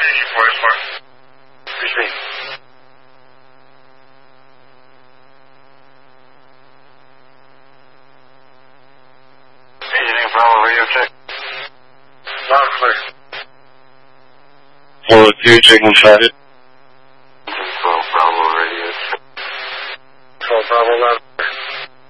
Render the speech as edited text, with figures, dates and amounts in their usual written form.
Receive. Anything Bravo radio check? Loud clear. 402, checking traffic. 12 Bravo radio check. 12 Bravo loud.